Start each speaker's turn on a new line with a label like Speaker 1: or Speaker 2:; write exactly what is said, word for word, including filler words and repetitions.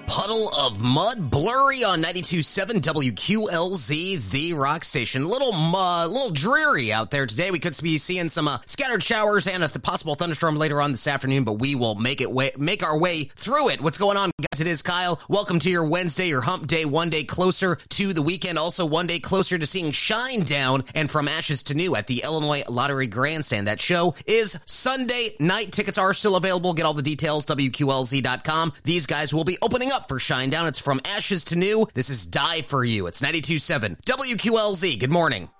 Speaker 1: Puddle of mud, blurry on ninety-two point seven W Q L Z, the rock station. A little, uh, little dreary out there today. We could be seeing some uh, scattered showers and a th- possible thunderstorm later on this afternoon, but we will make it way- make our way through it. What's going on, guys? It is Kyle. Welcome to your Wednesday, your hump day, one day closer to the weekend, also one day closer to seeing Shinedown and From Ashes to New at the Illinois Lottery Grandstand. That show is Sunday night. Tickets are still available. Get all the details, W Q L Z dot com. These guys will be opening up for Shinedown. It's From Ashes to New. This is Die For You. It's ninety-two point seven W Q L Z. Good morning.